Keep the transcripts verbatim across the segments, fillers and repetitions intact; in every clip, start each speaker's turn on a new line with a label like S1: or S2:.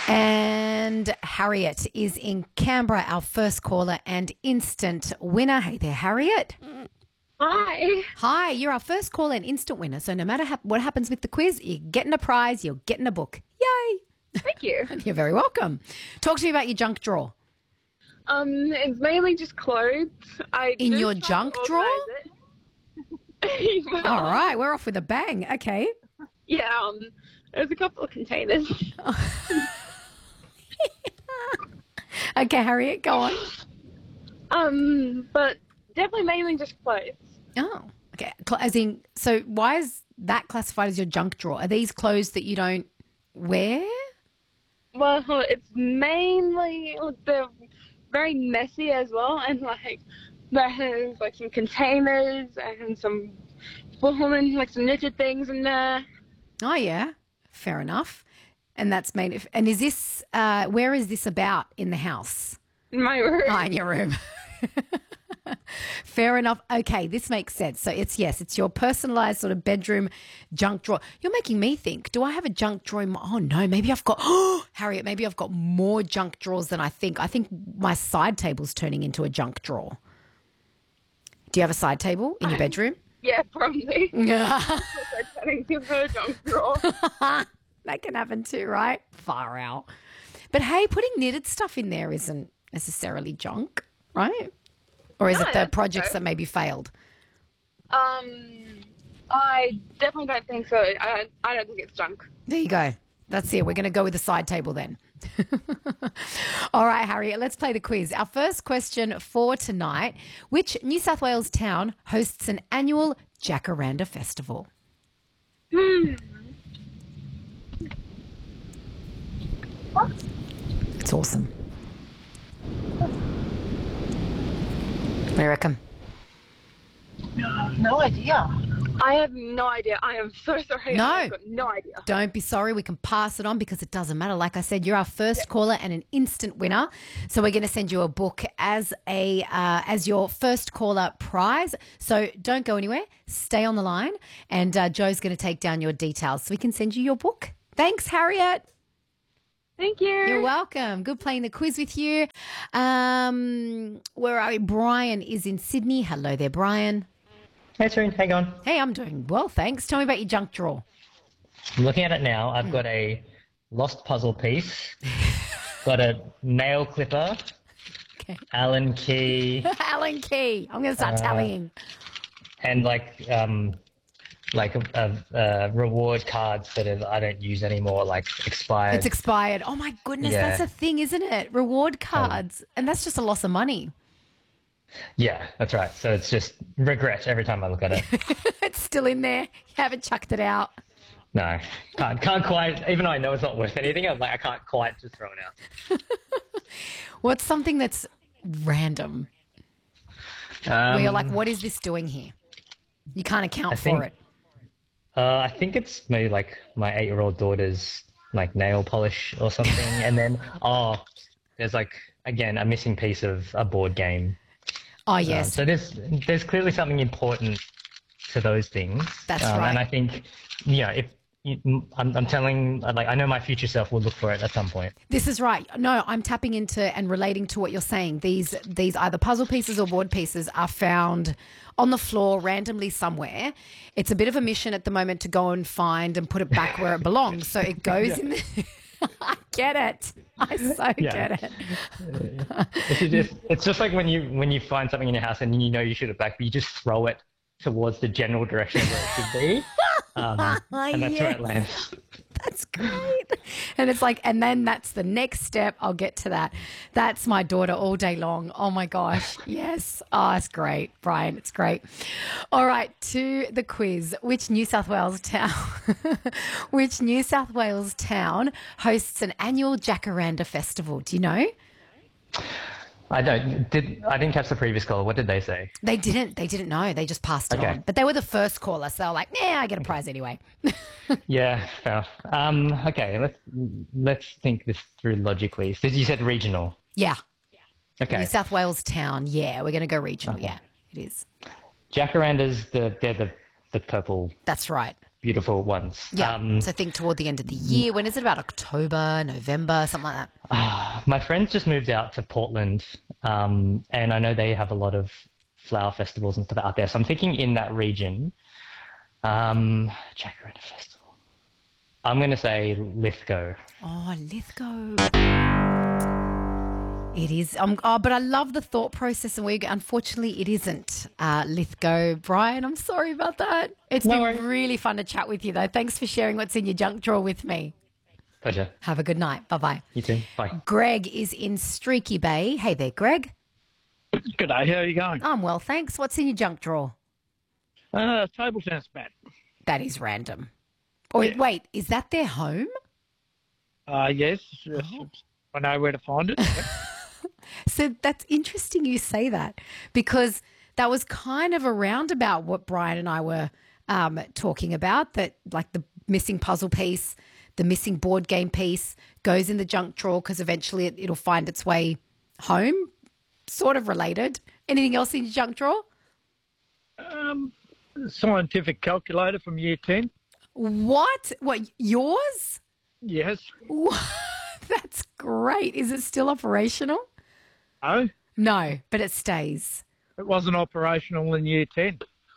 S1: And Harriet is in Canberra, our first caller and instant winner. Hey there, Harriet.
S2: Hi.
S1: Hi, you're our first caller and instant winner. So no matter ha- what happens with the quiz, you're getting a prize, you're getting a book. Yay.
S2: Thank you.
S1: You're very welcome. Talk to me about your junk drawer.
S2: Um, it's mainly just clothes. I
S1: In
S2: do
S1: your
S2: try to
S1: junk drawer?
S2: organise it. Well,
S1: All right, we're off with a bang. Okay.
S2: Yeah, um, there's a couple of containers.
S1: Okay, Harriet, go on.
S2: Um, but definitely mainly just clothes.
S1: Oh, okay. Cl- As in, so why is that classified as your junk drawer? Are these clothes that you don't wear?
S2: Well, it's mainly they're very messy as well, and like there has like some containers and some women like some knitted things in there.
S1: Oh, yeah. Fair enough. And that's made of, and is this, uh, where is this about in the house?
S2: In my room.
S1: Oh, in your room. Fair enough. Okay, this makes sense. So it's, yes, it's your personalized sort of bedroom junk drawer. You're making me think, do I have a junk drawer in my, oh no, maybe I've got, oh, Harriet, maybe I've got more junk drawers than I think. I think my side table's turning into a junk drawer. Do you have a side table in your bedroom?
S2: Yeah, probably.
S1: Yeah.
S2: Turning to her junk drawer.
S1: That can happen too, right? Far out. But hey, putting knitted stuff in there isn't necessarily junk, right? Or is
S2: No,
S1: it the
S2: that's
S1: projects
S2: okay.
S1: that maybe failed?
S2: Um, I definitely don't think so. I I don't think it's junk.
S1: There you go. That's it. We're going to go with the side table then. All right, Harriet, let's play the quiz. Our first question for tonight: which New South Wales town hosts an annual Jacaranda Festival?
S2: Hmm.
S1: It's awesome. What do you reckon?
S3: No idea.
S2: I have no idea. I am so sorry.
S1: No.
S2: I've got no idea.
S1: Don't be sorry. We can pass it on because it doesn't matter. Like I said, you're our first caller and an instant winner. So we're going to send you a book as a uh, as your first caller prize. So don't go anywhere. Stay on the line, and uh, Joe's going to take down your details so we can send you your book. Thanks, Harriet.
S2: Thank you.
S1: You're welcome. Good playing the quiz with you. Um, where are we? Brian is in Sydney. Hello there, Brian.
S4: Hey, Taryn, hang on.
S1: Hey, I'm doing well, thanks. Tell me about your junk drawer.
S4: I'm looking at it now. I've got a lost puzzle piece, got a nail clipper,
S1: Okay.
S4: Allen key,
S1: Alan Key. I'm going to start
S4: Uh,
S1: tallying.
S4: and like um, like a, a, a reward cards that are, I don't use anymore, like expired.
S1: It's expired. Oh my goodness,
S4: Yeah.
S1: that's a thing, isn't it? Reward cards. And that's just a loss of money.
S4: Yeah, that's right. So it's just regret every time I look at it.
S1: It's still in there. You haven't chucked it out.
S4: No, can't, can't quite. Even though I know it's not worth anything, I'm like I can't quite just throw it out.
S1: What's something that's random?
S4: Um,
S1: Where you're like, what is this doing here? You can't account
S4: I
S1: for
S4: think-
S1: it.
S4: Uh, I think it's maybe like my eight-year-old daughter's like nail polish or something, and then oh, there's like again a missing piece of a board game.
S1: Oh,
S4: Um,
S1: yes.
S4: so there's there's clearly something important to those things.
S1: That's
S4: um,
S1: right.
S4: And I think, you know, if you, I'm, I'm telling, like, I know my future self will look for it at some point.
S1: This is right. No, I'm tapping into and relating to what you're saying. These these either puzzle pieces or board pieces are found on the floor randomly somewhere. It's a bit of a mission at the moment to go and find and put it back where it belongs. So it goes in the... I get it. I so
S4: Yeah.
S1: get it.
S4: It's just, it's just like when you when you find something in your house and you know you should have back, but you just throw it towards the general direction where it should be, um, and that's where
S1: Yes.
S4: it lands.
S1: That's great. And it's like, and then that's the next step. I'll get to that. That's my daughter all day long. Oh my gosh. Yes. Oh, it's great, Brian. It's great. All right. To the quiz. Which New South Wales town, which New South Wales town hosts an annual Jacaranda Festival? Do you know?
S4: I don't did I didn't catch the previous call. What did they say?
S1: They didn't. They didn't know. They just passed it
S4: Okay.
S1: on. But they were the first caller. So they were like, nah, I get a prize anyway.
S4: Yeah, fair enough. Um, okay, let's let's think this through logically. So you said regional.
S1: Yeah.
S4: Okay.
S1: New South Wales town. Yeah. We're going to go regional.
S4: Okay.
S1: Yeah, it is.
S4: Jacarandas, the they're the the purple
S1: That's right.
S4: beautiful ones.
S1: Yeah.
S4: Um,
S1: So think toward the end of the year. When is it? About October, November, something like that?
S4: my friends just moved out to Portland, um, and I know they have a lot of flower festivals and stuff out there. So I'm thinking in that region, um, Jacaranda Festival. I'm going to say Lithgow.
S1: Oh, Lithgow. It is. Um, oh, but I love the thought process, and we unfortunately it isn't uh, Lithgow. Brian, I'm sorry about that. It's
S4: No
S1: been
S4: worries.
S1: really fun to chat with you, though. Thanks for sharing what's in your junk drawer with me.
S4: Pleasure.
S1: Have a good night. Bye bye.
S4: You too. Bye.
S1: Greg is in Streaky Bay. Hey there, Greg.
S3: Good day. How are you going?
S1: I'm well, thanks. What's in your junk drawer?
S3: Uh, table tennis bat.
S1: That is random. Oh,
S3: Yeah.
S1: wait, is that their home?
S3: Uh, yes, yes.
S1: Oh.
S3: I know where to find it.
S1: So that's interesting you say that, because that was kind of around about what Brian and I were um, talking about, that like the missing puzzle piece, the missing board game piece goes in the junk drawer because eventually it, it'll find its way home. Sort of related. Anything else in your junk drawer?
S3: um, scientific calculator from year ten.
S1: What? What, yours?
S3: Yes.
S1: What? That's great. Is it still operational?
S3: No,
S1: No, but it stays.
S3: it wasn't operational in year ten.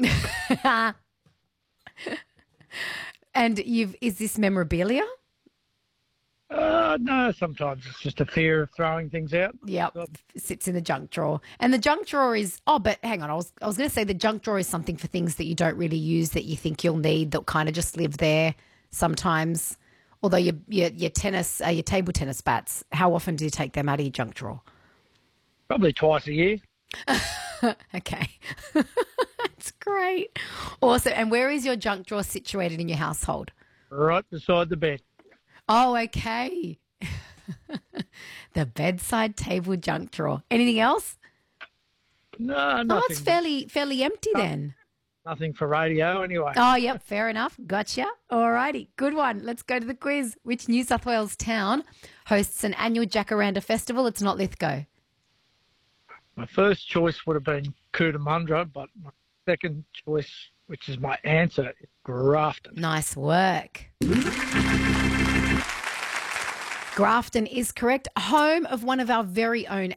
S1: And you've is this memorabilia?
S3: Uh, no, sometimes it's just a fear of throwing things out.
S1: Yep, sits in the junk drawer. And the junk drawer is oh, but hang on, I was I was going to say the junk drawer is something for things that you don't really use that you think you'll need that kind of just live there sometimes. Although your your, your tennis, uh, your table tennis bats, how often do you take them out of your junk drawer?
S3: Probably twice a year.
S1: Okay, that's great, awesome. And where is your junk drawer situated in your household?
S3: Right beside the bed.
S1: Oh, okay. The bedside table junk drawer. Anything else?
S3: No,
S1: Oh,
S3: nothing.
S1: it's fairly fairly empty then.
S3: Nothing for radio anyway.
S1: Oh, yep, fair enough. Gotcha. All righty, good one. Let's go to the quiz. Which New South Wales town hosts an annual Jacaranda festival? It's not Lithgow.
S3: My first choice would have been Cootamundra, but my second choice, which is my answer, is Grafton.
S1: Nice work. Grafton is correct. Home of one of our very own